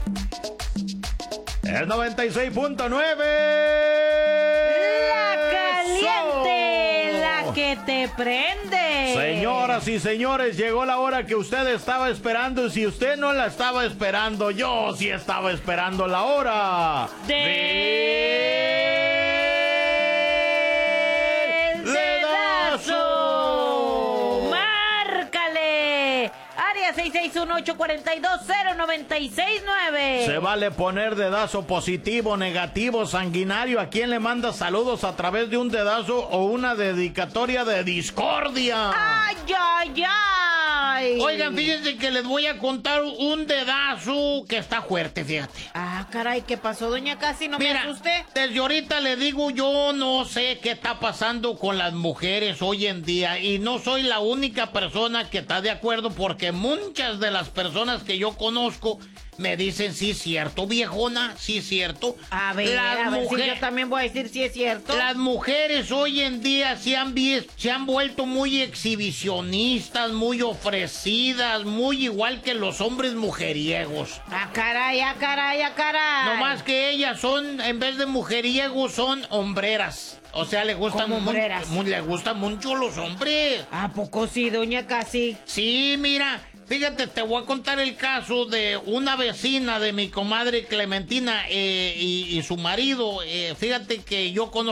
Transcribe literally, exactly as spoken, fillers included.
Es noventa y seis punto nueve. La caliente, ¡Eso! la que te prende. Señoras y señores, llegó la hora que usted estaba esperando. Y si usted no la estaba esperando, yo sí estaba esperando la hora De... del dedazo. ¡Márcale! Área seis seis uno, ocho cuatro dos, cero nueve seis nueve. Se vale poner dedazo positivo, negativo, sanguinario. ¿A quién le manda saludos a través de un dedazo o una dedicatoria de discordia? ¡Ay, ay, ay! Oigan, fíjense que les voy a contar un dedazo que está fuerte, fíjate. Ah, caray, ¿qué pasó, doña Casi? No Mira, me asusté. desde ahorita le digo, yo no sé qué está pasando con las mujeres hoy en día. Y no soy la única persona que está de acuerdo, porque muchas de las personas que yo conozco me dicen, sí, cierto, viejona, sí, cierto. A ver, Las a ver mujer- si yo también voy a decir si es cierto. Las mujeres hoy en día se han, vi- se han vuelto muy exhibicionistas, muy ofrecidas, muy igual que los hombres mujeriegos. Ah, caray, ah, caray, ah, caray. No más que ellas son, en vez de mujeriegos, son hombreras. O sea, le gustan, ¿Cómo mu- hombreras? mu- le gustan mucho los hombres. ¿A poco sí, doña Casi? Sí, mira, fíjate, te voy a contar el caso de una vecina de mi comadre Clementina eh, y, y su marido. Eh, fíjate que yo conozco